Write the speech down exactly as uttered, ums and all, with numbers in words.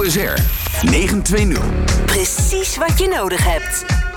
S R negen twee nul. Precies wat je nodig hebt.